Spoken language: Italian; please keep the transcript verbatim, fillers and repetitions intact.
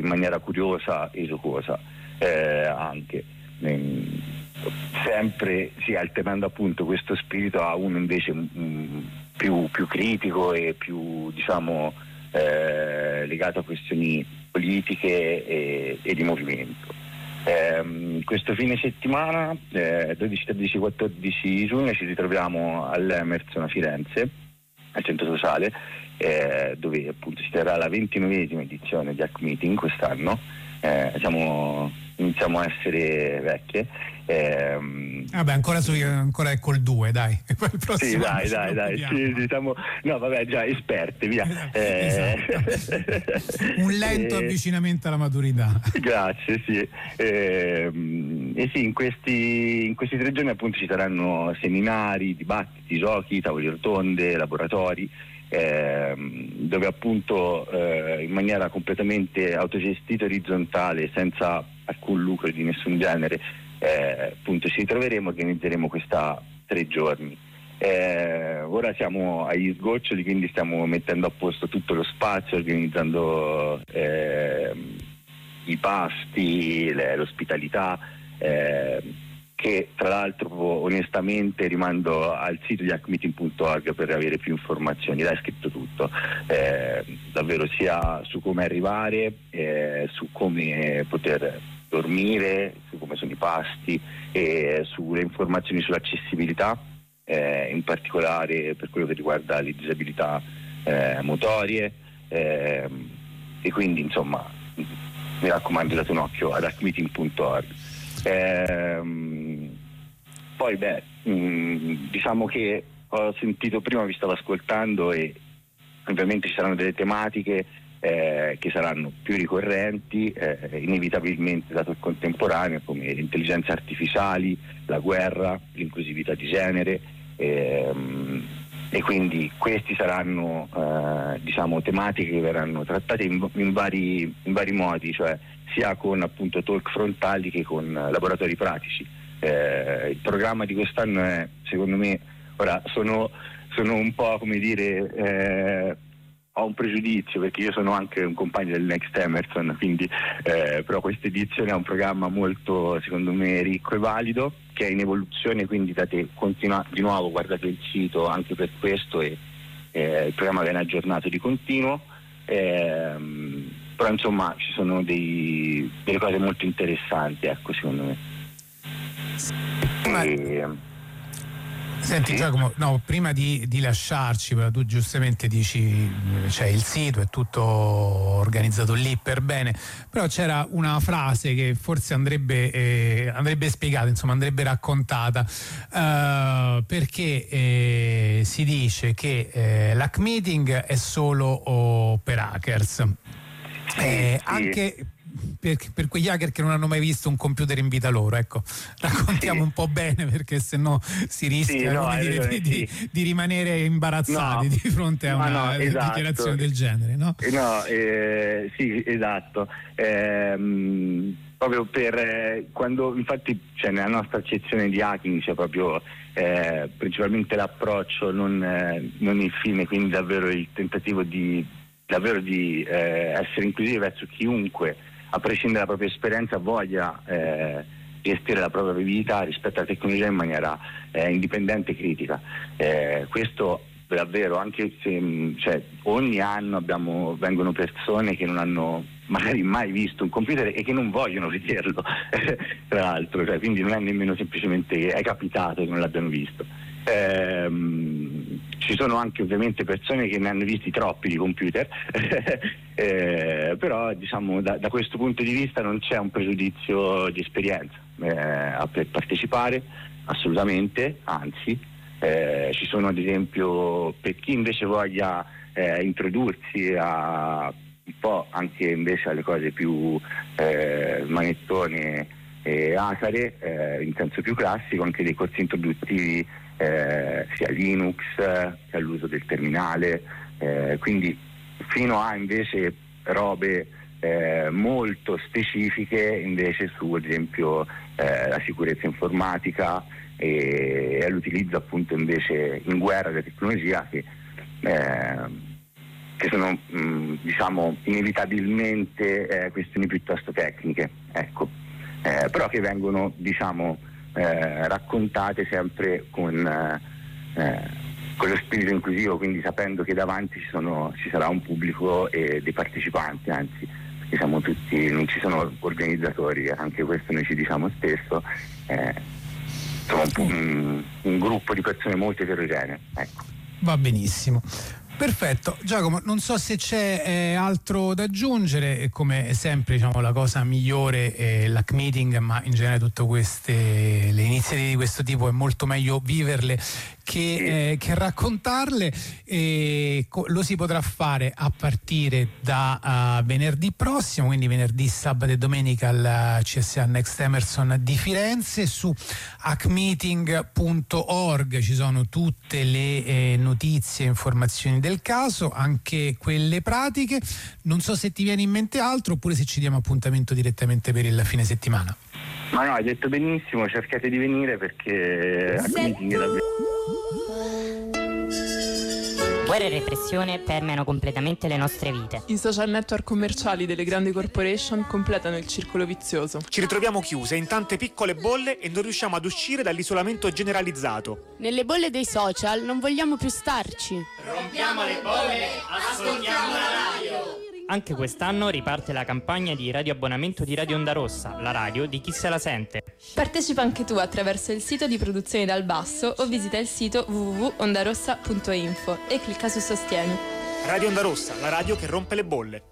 in maniera curiosa e giocosa eh, anche. Ehm, sempre sì, alternando appunto questo spirito a uno invece mh, più, più critico e più, diciamo, eh, legato a questioni politiche e, e di movimento. Eh, questo fine settimana, eh, dodici, tredici, quattordici giugno, ci ritroviamo all'Emerson a Firenze, al centro sociale, eh, dove appunto si terrà la ventinovesima edizione di Hack Meeting quest'anno. Eh, siamo, iniziamo a essere vecchie. Ehm, vabbè, ancora, su, ancora è col due, dai. Sì, dai, dai, dai. Sì, diciamo, no, vabbè, già esperte, via. Esatto. Eh, Un lento eh, avvicinamento alla maturità. Grazie, sì. Eh, e sì, in questi, in questi tre giorni appunto ci saranno seminari, dibattiti, giochi, tavoli rotonde, laboratori, eh, dove appunto eh, in maniera completamente autogestita, orizzontale, senza alcun lucro di nessun genere, eh, appunto ci ritroveremo e organizzeremo questa tre giorni. Eh, ora siamo agli sgoccioli, quindi stiamo mettendo a posto tutto lo spazio, organizzando eh, i pasti, le, l'ospitalità, eh, che tra l'altro onestamente rimando al sito di hack meeting punto org per avere più informazioni. Là è scritto tutto, eh, davvero, sia su come arrivare, eh, su come poter dormire, su come sono i pasti e sulle informazioni sull'accessibilità, eh, in particolare per quello che riguarda le disabilità eh, motorie, eh, e quindi insomma mi raccomando, date un occhio ad hack meeting punto org. Ehm, poi beh, mh, diciamo che ho sentito prima, vi stavo ascoltando, e ovviamente ci saranno delle tematiche eh, che saranno più ricorrenti, eh, inevitabilmente dato il contemporaneo, come le intelligenze artificiali, la guerra, l'inclusività di genere, ehm, e quindi questi saranno eh, diciamo tematiche che verranno trattate in, in, vari, in vari modi, cioè sia con appunto talk frontali che con laboratori pratici. Eh, il programma di quest'anno è, secondo me, ora sono, sono un po', come dire, eh, ho un pregiudizio perché io sono anche un compagno del Next Emerson, quindi eh, però questa edizione ha un programma molto, secondo me, ricco e valido, che è in evoluzione, quindi date, continua, di nuovo guardate il sito anche per questo, e eh, il programma viene aggiornato di continuo. Ehm, però insomma ci sono dei, delle cose molto interessanti, ecco, secondo me. Ma... E, Senti, sì. Giacomo, no, prima di, di lasciarci, però tu giustamente dici c'è il sito, è tutto organizzato lì per bene, però c'era una frase che forse andrebbe, eh, andrebbe spiegata, insomma andrebbe raccontata, eh, perché eh, si dice che eh, l'hack meeting è solo oh, per hackers. Sì, Eh, sì. Anche per, per quegli hacker che non hanno mai visto un computer in vita loro, ecco, raccontiamo Sì. un po' bene, perché sennò si rischia, Sì, no, come dire, ragione, di, sì. di, di rimanere imbarazzati No, di fronte a no, una no, esatto. dichiarazione del genere, no? No, eh, sì, esatto. Ehm, proprio per eh, quando, infatti, cioè, nella nostra accezione di hacking c'è proprio eh, principalmente l'approccio, non, eh, non il fine, quindi davvero il tentativo di davvero di eh, essere inclusivi verso chiunque, a prescindere dalla propria esperienza, voglia eh, gestire la propria vivibilità rispetto alla tecnologia in maniera eh, indipendente e critica. Eh, questo davvero, anche se cioè, ogni anno abbiamo, vengono persone che non hanno magari mai visto un computer e che non vogliono vederlo, tra l'altro, cioè, quindi non è nemmeno semplicemente che è capitato che non l'abbiano visto. Ehm, ci sono anche ovviamente persone che ne hanno visti troppi di computer, eh, però diciamo da, da questo punto di vista non c'è un pregiudizio di esperienza eh, a per partecipare, assolutamente, anzi eh, ci sono ad esempio, per chi invece voglia eh, introdursi a un po' anche invece alle cose più eh, manettone e acare, eh, in senso più classico, anche dei corsi introduttivi eh, sia a Linux che all'uso del terminale, eh, quindi fino a invece robe eh, molto specifiche invece su ad esempio eh, la sicurezza informatica e all'utilizzo appunto invece in guerra della tecnologia che eh, che sono mh, diciamo inevitabilmente eh, questioni piuttosto tecniche, ecco, eh, però che vengono diciamo eh, raccontate sempre con, eh, con lo spirito inclusivo, quindi sapendo che davanti ci, sono, ci sarà un pubblico e dei partecipanti, anzi perché siamo tutti, non ci sono organizzatori, anche questo noi ci diciamo spesso, eh, insomma un, un, un gruppo di persone molto eterogenee, ecco. Va benissimo. Perfetto, Giacomo, non so se c'è eh, altro da aggiungere. Come sempre, diciamo, la cosa migliore è l'hack meeting, ma in genere tutte queste le iniziative di questo tipo è molto meglio viverle che, eh, che raccontarle, e co- lo si potrà fare a partire da uh, venerdì prossimo, quindi venerdì, sabato e domenica al C S A Next Emerson di Firenze. Su hack meeting punto org ci sono tutte le eh, notizie e informazioni del caso, anche quelle pratiche. Non so se ti viene in mente altro oppure se ci diamo appuntamento direttamente per il fine settimana. Ma no, hai detto benissimo, cercate di venire perché hack meeting è davvero... Guerra e repressione permeano completamente le nostre vite. I social network commerciali delle grandi corporation completano il circolo vizioso. Ci ritroviamo chiuse in tante piccole bolle e non riusciamo ad uscire dall'isolamento generalizzato. Nelle bolle dei social non vogliamo più starci. Rompiamo le bolle, ascoltiamo la radio. Anche quest'anno riparte la campagna di radioabbonamento di Radio Onda Rossa, la radio di chi se la sente. Partecipa anche tu attraverso il sito di Produzioni dal Basso o visita il sito w w w punto ondarossa punto info e clicca su Sostieni. Radio Onda Rossa, la radio che rompe le bolle.